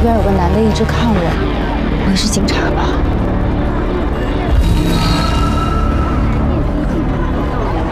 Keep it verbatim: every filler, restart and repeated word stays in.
边有个男的一直看我，不会是警察吧？